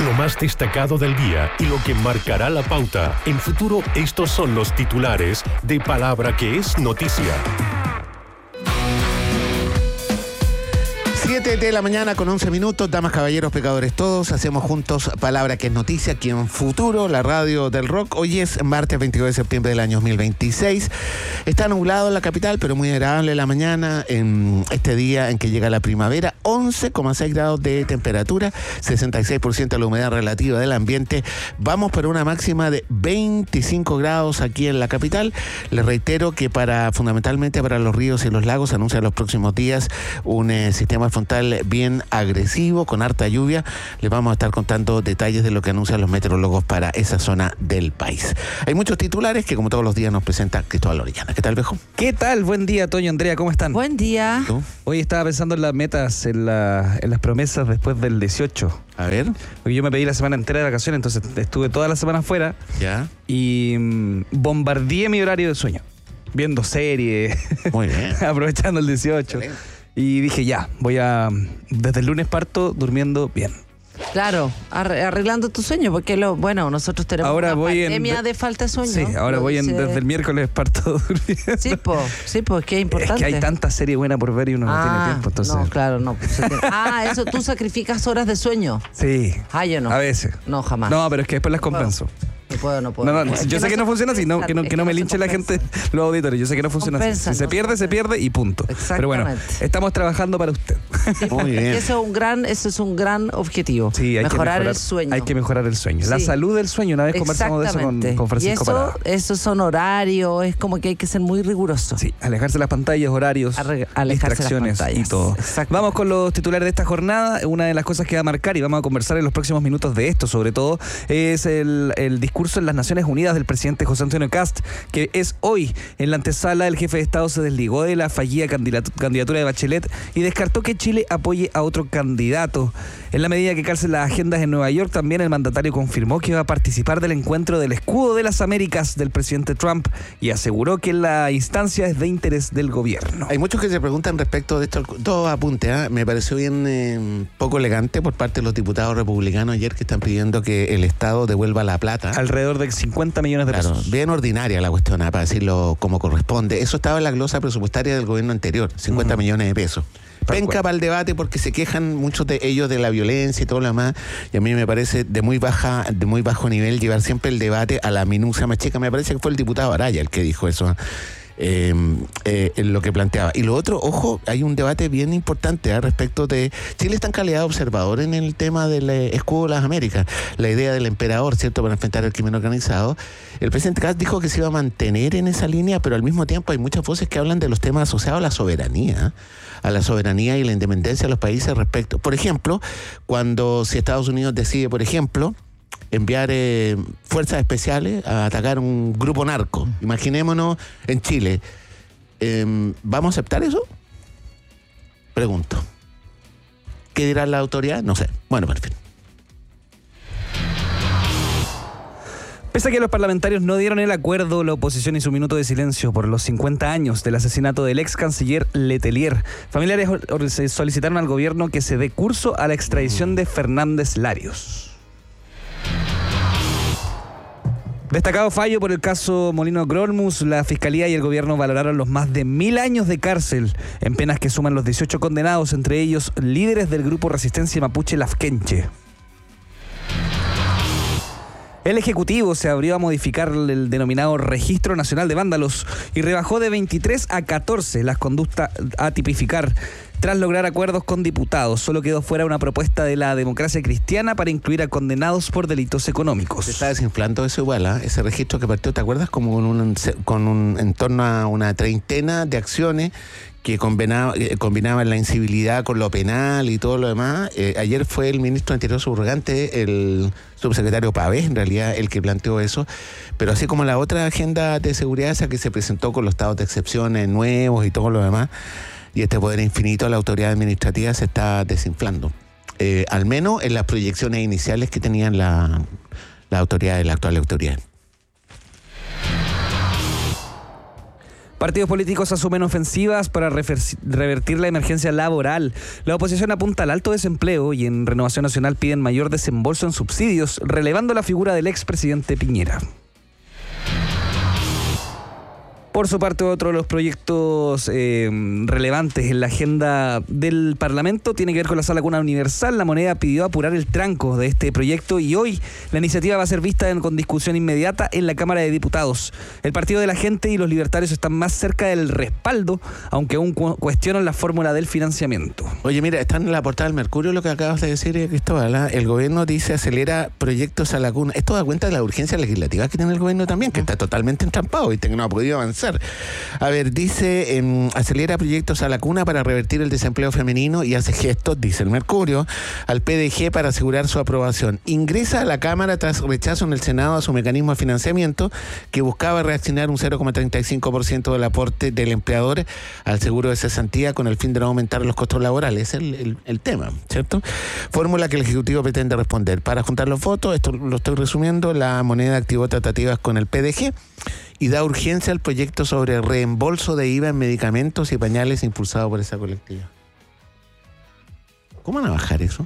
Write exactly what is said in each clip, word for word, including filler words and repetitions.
Lo más destacado del día y lo que marcará la pauta. En Futuro, estos son los titulares de Palabra que es noticia. siete de la mañana con once minutos, damas, caballeros, pecadores todos, hacemos juntos Palabra que es noticia aquí en Futuro, la radio del rock. Hoy es martes veintidós de septiembre del año dos mil veintiséis. Está nublado en la capital, pero muy agradable la mañana, en este día en que llega la primavera. once coma seis grados de temperatura, sesenta y seis por ciento de la humedad relativa del ambiente. Vamos por una máxima de veinticinco grados aquí en la capital. Les reitero que para fundamentalmente para los ríos y los lagos se anuncia en los próximos días un eh, sistema frontal bien agresivo, con harta lluvia. Les vamos a estar contando detalles de lo que anuncian los meteorólogos para esa zona del país. Hay muchos titulares que, como todos los días, nos presenta Cristóbal Orellana. ¿Qué tal, viejo? ¿Qué tal? Buen día, Toño, Andrea, ¿cómo están? Buen día. ¿Tú? Hoy estaba pensando en las metas, en, la, en las promesas después del dieciocho. A ver. Porque yo me pedí la semana entera de vacaciones, entonces estuve toda la semana afuera. Ya. Y mmm, bombardeé mi horario de sueño, viendo series. Muy bien. Aprovechando el dieciocho. Excelente. Y dije, ya, voy a... Desde el lunes parto durmiendo bien. Claro, arreglando tu sueño, porque lo bueno, nosotros tenemos ahora una voy pandemia en, de falta de sueño. Sí, ahora lo voy en, dice... desde el miércoles parto durmiendo. Sí, po, sí, po, es que es importante. Es que hay tanta serie buena por ver y uno ah, no tiene tiempo, entonces... No, claro, no. Pues, tiene... Ah, eso, tú sacrificas horas de sueño. Sí. Ah, yo no. A veces. No, jamás. No, pero es que después las compenso. No puedo, no puedo. No, no, no, yo sé que no funciona así, no, que no, que no me linche la gente, los auditores. Yo sé que no funciona compensa, así. Si se no pierde, se pierde y punto. Pero bueno, estamos trabajando para usted. Sí, muy bien. Eso es un gran, eso es un gran objetivo. Sí, hay mejorar, que mejorar el sueño. Hay que mejorar el sueño. Sí. La salud del sueño. Una vez conversamos de eso con, con Francisco y eso, Parada. esos son horarios, es como que hay que ser muy riguroso. Sí, alejarse de las pantallas, horarios, Arre, alejarse distracciones las pantallas. y todo. Vamos con los titulares de esta jornada. Una de las cosas que va a marcar y vamos a conversar en los próximos minutos de esto, sobre todo, es el, el discurso en las Naciones Unidas del presidente José Antonio Kast, que es hoy. En la antesala, el jefe de Estado se desligó de la fallida candidatura de Bachelet y descartó que Chile apoye a otro candidato. En la medida que calcen las agendas en Nueva York, también el mandatario confirmó que va a participar del encuentro del Escudo de las Américas del presidente Trump y aseguró que la instancia es de interés del gobierno. Hay muchos que se preguntan respecto de esto. Dos apuntes, ¿eh? Me pareció bien eh, poco elegante por parte de los diputados republicanos ayer, que están pidiendo que el Estado devuelva la plata. Alrededor de cincuenta millones de Claro, pesos. bien ordinaria la cuestión, ¿eh? Para decirlo como corresponde. Eso estaba en la glosa presupuestaria del gobierno anterior, cincuenta uh-huh. millones de pesos. Penca para el debate porque se quejan muchos de ellos de la violencia y todo lo demás, y a mí me parece de muy baja, de muy bajo nivel llevar siempre el debate a la minucia más chica. Me parece que fue el diputado Araya el que dijo eso, eh, eh, en lo que planteaba. Y lo otro, ojo, hay un debate bien importante ¿eh? respecto de Chile está en calidad de observador en el tema del eh, Escudo de las Américas, la idea del emperador, ¿cierto?, para enfrentar el crimen organizado. El presidente Kast dijo que se iba a mantener en esa línea, pero al mismo tiempo hay muchas voces que hablan de los temas asociados a la soberanía, a la soberanía y la independencia de los países respecto. Por ejemplo, cuando si Estados Unidos decide, por ejemplo, enviar eh, fuerzas especiales a atacar un grupo narco, imaginémonos en Chile, eh, ¿vamos a aceptar eso? Pregunto. ¿Qué dirá la autoridad? No sé. Bueno, perfecto. Pese a que los parlamentarios no dieron el acuerdo, la oposición hizo un minuto de silencio por los cincuenta años del asesinato del ex canciller Letelier. Familiares solicitaron al gobierno que se dé curso a la extradición de Fernández Larios. Destacado fallo por el caso Molino Grolmus, la Fiscalía y el Gobierno valoraron los más de mil años de cárcel en penas que suman los dieciocho condenados, entre ellos líderes del grupo Resistencia Mapuche Lafkenche. El Ejecutivo se abrió a modificar el denominado Registro Nacional de Vándalos y rebajó de veintitrés a catorce las conductas a tipificar. Tras lograr acuerdos con diputados, solo quedó fuera una propuesta de la Democracia Cristiana para incluir a condenados por delitos económicos. Se está desinflando eso igual, ¿eh? Ese registro que partió, ¿te acuerdas? Como con un, con un en torno a una treintena de acciones que combinaba, eh, combinaban la incivilidad con lo penal y todo lo demás. Eh, ayer fue el ministro Interior subrogante, el subsecretario Pavés, en realidad, el que planteó eso. Pero así como la otra agenda de seguridad, esa que se presentó con los estados de excepciones nuevos y todo lo demás, y este poder infinito de la autoridad administrativa se está desinflando. Eh, al menos en las proyecciones iniciales que tenían la, la autoridad, la actual autoridad. Partidos políticos asumen ofensivas para refer- revertir la emergencia laboral. La oposición apunta al alto desempleo y en Renovación Nacional piden mayor desembolso en subsidios, relevando la figura del expresidente Piñera. Por su parte, otro de los proyectos eh, relevantes en la agenda del Parlamento tiene que ver con la Sala Cuna Universal. La Moneda pidió apurar el tranco de este proyecto y hoy la iniciativa va a ser vista en, con discusión inmediata en la Cámara de Diputados. El Partido de la Gente y los libertarios están más cerca del respaldo, aunque aún cu- cuestionan la fórmula del financiamiento. Oye, mira, está en la portada del Mercurio lo que acabas de decir, Cristóbal. ¿eh? El gobierno dice acelera proyectos a la cuna. Esto da cuenta de la urgencia legislativa que tiene el gobierno también, que está totalmente entrampado y que no ha podido avanzar. A ver, dice, eh, acelera proyectos a la cuna para revertir el desempleo femenino y hace gestos, dice el Mercurio, al P D G para asegurar su aprobación. Ingresa a la Cámara tras rechazo en el Senado a su mecanismo de financiamiento que buscaba reaccionar un cero coma treinta y cinco por ciento del aporte del empleador al seguro de cesantía con el fin de no aumentar los costos laborales. Es el, el, el tema, ¿cierto? Fórmula que el Ejecutivo pretende responder. Para juntar los votos, esto lo estoy resumiendo, la Moneda activó tratativas con el P D G y da urgencia al proyecto sobre reembolso de I V A en medicamentos y pañales impulsado por esa colectiva. ¿Cómo van a bajar eso?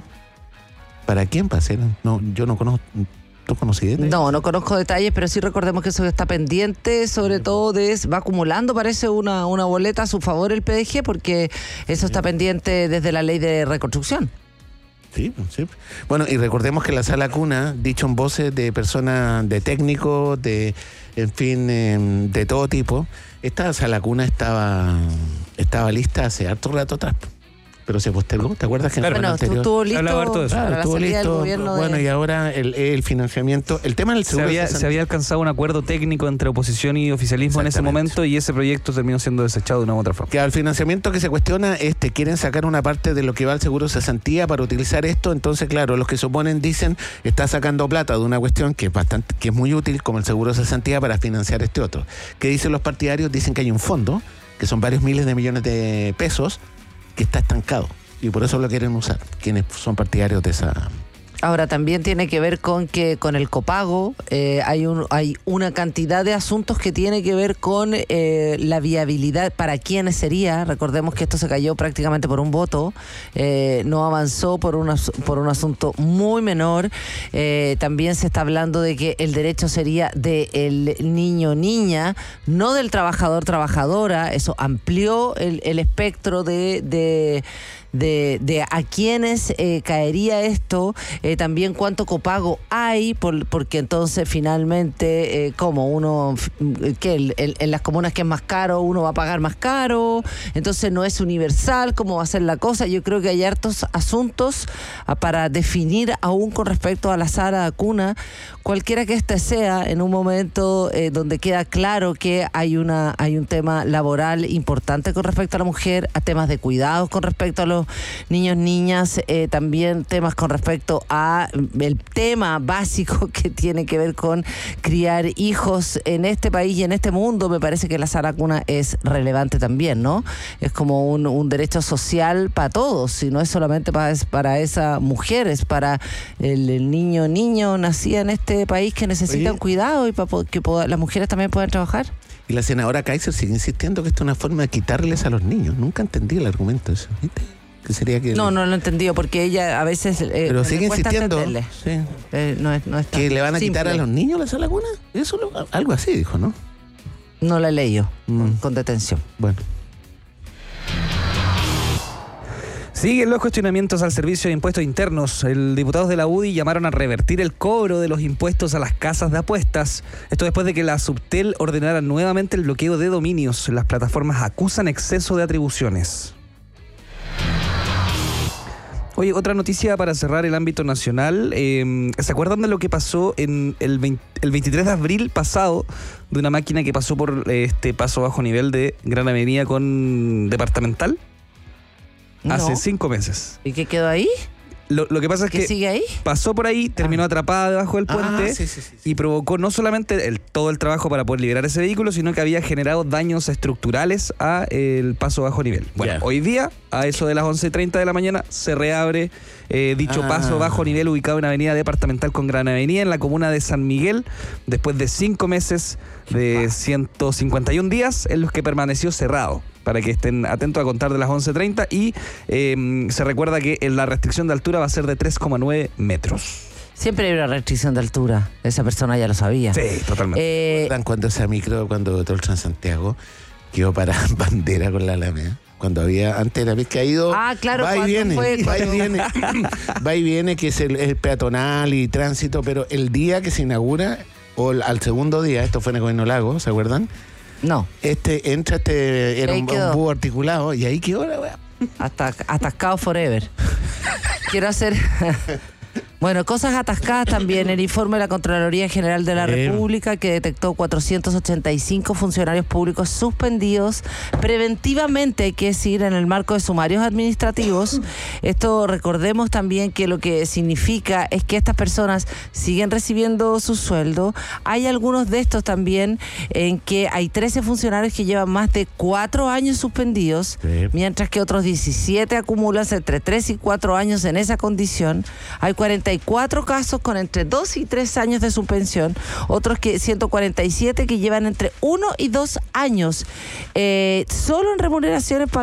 ¿Para quién va a ser? No, yo no conozco. ¿Tú conocí detalles? No, no conozco detalles, pero sí recordemos que eso está pendiente, sobre todo de, va acumulando, parece, una, una boleta a su favor el P D G, porque eso está pendiente desde la ley de reconstrucción. Sí, sí. Bueno, y recordemos que la Sala Cuna, dicho en voces de personas, de técnicos, de, en fin, eh, de todo tipo, esta Sala Cuna estaba, estaba lista hace harto rato atrás. Pero se postergó, ¿te acuerdas que en el Bueno, anterior? estuvo listo Hablaba harto de eso. para Claro, la estuvo salida listo. del gobierno de... Bueno, y ahora el, el financiamiento, el tema del Se seguro había, de se había alcanzado un acuerdo técnico entre oposición y oficialismo en ese Exactamente. momento y ese proyecto terminó siendo desechado de una u otra forma. que al financiamiento que se cuestiona, este, quieren sacar una parte de lo que va al seguro de cesantía para utilizar esto. Entonces, claro, los que se oponen dicen está sacando plata de una cuestión que es bastante, que es muy útil, como el seguro de cesantía, para financiar este otro. ¿Qué dicen los partidarios? Dicen que hay un fondo, que son varios miles de millones de pesos, que está estancado. Y por eso lo quieren usar, quienes son partidarios de esa... Ahora, también tiene que ver con que con el copago eh, hay, un, hay una cantidad de asuntos que tiene que ver con eh, la viabilidad, para quiénes sería. Recordemos que esto se cayó prácticamente por un voto, eh, no avanzó por, una, por un asunto muy menor. Eh, también se está hablando de que el derecho sería del niño niña, no del trabajador trabajadora. Eso amplió el, el espectro de... de De, de a quiénes eh, caería esto, eh, también cuánto copago hay, por, porque entonces finalmente, eh, como uno, que el, el, en las comunas que es más caro, uno va a pagar más caro, entonces no es universal, cómo va a ser la cosa. Yo creo que hay hartos asuntos a, para definir aún con respecto a la Sala Cuna, cualquiera que éste sea, en un momento eh, donde queda claro que hay una hay un tema laboral importante con respecto a la mujer, a temas de cuidados con respecto a los niños, niñas, eh, también temas con respecto a el tema básico que tiene que ver con criar hijos en este país y en este mundo. Me parece que la Sala Cuna es relevante también, ¿no? Es como un, un derecho social para todos, y no es solamente para, para esa mujer, es para el, el niño, niño nacida en este país que necesita Oye. un cuidado y para que pueda, las mujeres también puedan trabajar. Y la senadora Kaiser sigue insistiendo que esto es una forma de quitarles a los niños. Nunca entendí el argumento ese. ¿Viste? Que sería que No, no lo he entendido, porque ella a veces... Eh, Pero me sigue cuesta insistiendo. entenderle. Sí. Eh, no es, no es tan Que le van a quitar simple. a los niños la Sala Cuna. Eso lo- algo así dijo, ¿no? No la he leído Mm. con detención. Bueno. Siguen los cuestionamientos al Servicio de Impuestos Internos. El diputados de la U D I llamaron a revertir el cobro de los impuestos a las casas de apuestas. Esto después de que la Subtel ordenara nuevamente el bloqueo de dominios. Las plataformas acusan exceso de atribuciones. Oye, otra noticia para cerrar el ámbito nacional. Eh, ¿Se acuerdan de lo que pasó en el, veinte, el veintitrés de abril pasado, de una máquina que pasó por eh, este paso bajo nivel de Gran Avenida con Departamental? No. Hace cinco meses. ¿Y qué quedó ahí? Lo, lo que pasa es ¿Que que sigue ahí? pasó por ahí, terminó Ah. atrapada debajo del puente Ah, sí, sí, sí, sí. y provocó no solamente el, todo el trabajo para poder liberar ese vehículo, sino que había generado daños estructurales a el paso bajo nivel. Bueno, Ya. hoy día, a eso de las once y treinta de la mañana, se reabre eh, dicho Ah. paso bajo nivel ubicado en avenida departamental con Gran Avenida en la comuna de San Miguel, después de cinco meses de ciento cincuenta y un días en los que permaneció cerrado. Para que estén atentos a contar de las once treinta y eh, se recuerda que la restricción de altura va a ser de tres coma nueve metros. Siempre hay una restricción de altura. Esa persona ya lo sabía. Sí, totalmente. Eh, ¿Recuerdan cuando esa micro, cuando todo el Transantiago quedó para bandera con la Alameda? Cuando había, antes la vez que ha ido, Ah, claro, va y cuando viene, fue- va y cuando- viene, va y viene, que es el, el peatonal y tránsito, pero el día que se inaugura, o el- al segundo día, esto fue en el Gobierno Lago, ¿se acuerdan? no, Este, entra este, era Ahí un, quedó. un búho articulado, y ahí quedó la weá. hasta, atascado forever. Quiero hacer... Bueno, cosas atascadas también. El informe de la Contraloría General de la Bien. República que detectó cuatrocientos ochenta y cinco funcionarios públicos suspendidos preventivamente, hay que decir, en el marco de sumarios administrativos. Esto recordemos también que lo que significa es que estas personas siguen recibiendo su sueldo. Hay algunos de estos también en que hay trece funcionarios que llevan más de cuatro años suspendidos, Sí. mientras que otros diecisiete acumulan entre tres y cuatro años en esa condición. Hay cuarenta y cuatro casos con entre dos y tres años de suspensión, otros que ciento cuarenta y siete que llevan entre uno y dos años, eh, solo en remuneraciones pagadas